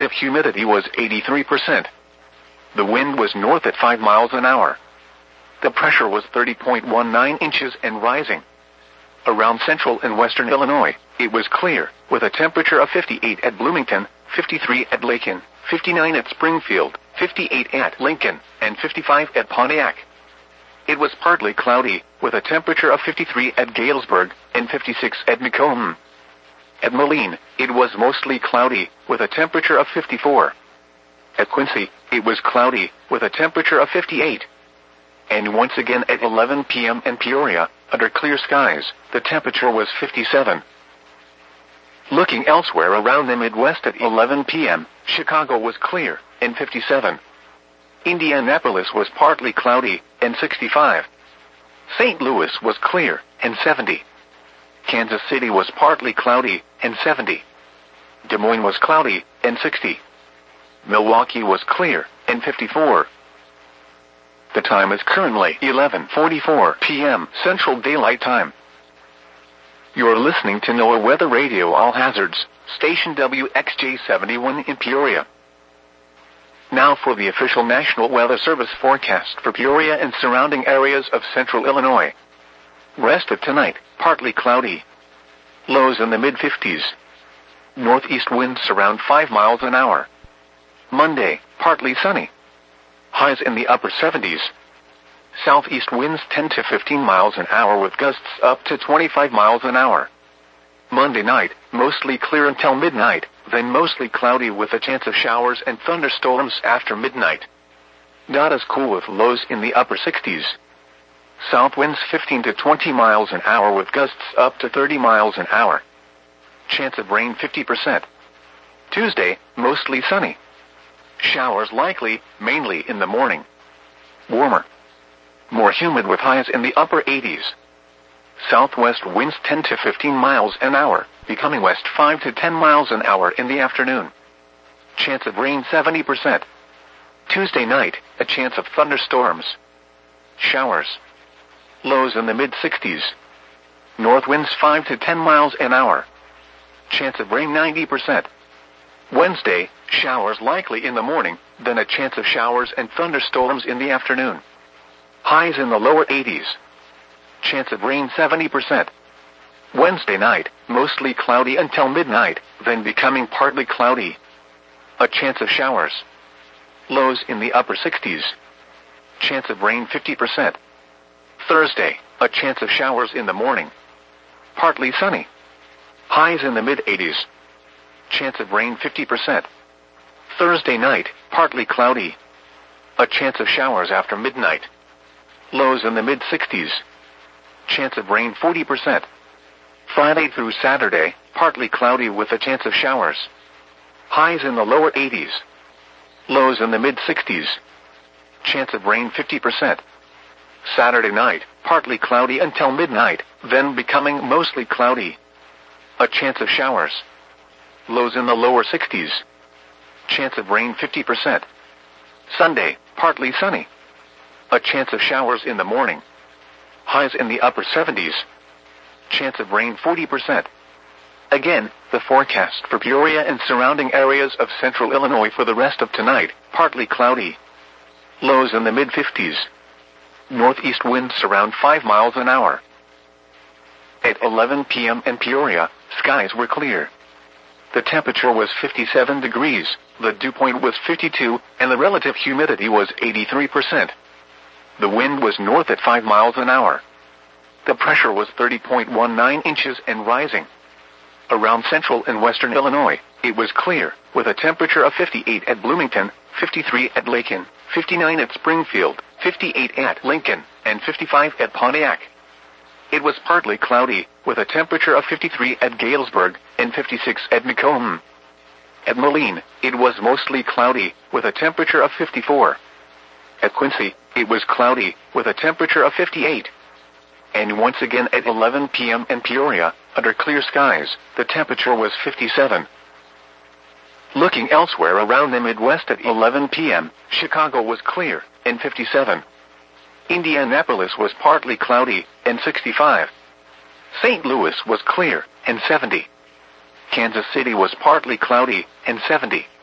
relative humidity was 83%. The wind was north at 5 miles an hour. The pressure was 30.19 inches and rising. Around central and western Illinois, it was clear, with a temperature of 58 at Bloomington, 53 at Lincoln, 59 at Springfield, 58 at Lincoln, and 55 at Pontiac. It was partly cloudy, with a temperature of 53 at Galesburg, and 56 at Macomb. At Moline, it was mostly cloudy, with a temperature of 54. At Quincy, it was cloudy, with a temperature of 58. And once again at 11 p.m. in Peoria, under clear skies, the temperature was 57. Looking elsewhere around the Midwest at 11 p.m., Chicago was clear, and 57. Indianapolis was partly cloudy, and 65. St. Louis was clear, and 70. Kansas City was partly cloudy, and 70. Des Moines was cloudy, and 60. Milwaukee was clear, and 54. The time is currently 11:44 p.m. Central Daylight Time. You're listening to NOAA Weather Radio All Hazards, station WXJ71 in Peoria. Now for the official National Weather Service forecast for Peoria and surrounding areas of central Illinois. Rest of tonight, partly cloudy. Lows in the mid-50s. Northeast winds around 5 miles an hour. Monday, partly sunny. Highs in the upper 70s. Southeast winds 10 to 15 miles an hour with gusts up to 25 miles an hour. Monday night, mostly clear until midnight, then mostly cloudy with a chance of showers and thunderstorms after midnight. Not as cool with lows in the upper 60s. South winds 15 to 20 miles an hour with gusts up to 30 miles an hour. Chance of rain 50%. Tuesday, mostly sunny. Showers likely, mainly in the morning. Warmer. More humid with highs in the upper 80s. Southwest winds 10 to 15 miles an hour, becoming west 5 to 10 miles an hour in the afternoon. Chance of rain 70%. Tuesday night, a chance of thunderstorms. Showers. Lows in the mid-60s. North winds 5 to 10 miles an hour. Chance of rain 90%. Wednesday, showers likely in the morning, then a chance of showers and thunderstorms in the afternoon. Highs in the lower 80s. Chance of rain 70%. Wednesday night, mostly cloudy until midnight, then becoming partly cloudy. A chance of showers. Lows in the upper 60s. Chance of rain 50%. Thursday, a chance of showers in the morning. Partly sunny. Highs in the mid-80s. Chance of rain 50%. Thursday night, partly cloudy. A chance of showers after midnight. Lows in the mid-60s. Chance of rain 40%. Friday through Saturday, partly cloudy with a chance of showers. Highs in the lower 80s. Lows in the mid-60s. Chance of rain 50%. Saturday night, partly cloudy until midnight, then becoming mostly cloudy. A chance of showers. Lows in the lower 60s. Chance of rain 50%. Sunday, partly sunny. A chance of showers in the morning. Highs in the upper 70s. Chance of rain 40%. Again, the forecast for Peoria and surrounding areas of central Illinois for the rest of tonight, partly cloudy. Lows in the mid-50s. Northeast winds around 5 miles an hour. At 11 p.m. in Peoria, skies were clear. The temperature was 57 degrees, the dew point was 52, and the relative humidity was 83%. The wind was north at 5 miles an hour. The pressure was 30.19 inches and rising. Around central and western Illinois, it was clear, with a temperature of 58 at Bloomington, 53 at Lincoln, 59 at Springfield, 58 at Lincoln, and 55 at Pontiac. It was partly cloudy, with a temperature of 53 at Galesburg, and 56 at Macomb. At Moline, it was mostly cloudy, with a temperature of 54. At Quincy, it was cloudy, with a temperature of 58. And once again at 11 p.m. in Peoria, under clear skies, the temperature was 57. Looking elsewhere around the Midwest at 11 p.m., Chicago was clear, and 57. Indianapolis was partly cloudy, and 65. St. Louis was clear, and 70. Kansas City was partly cloudy, and 70.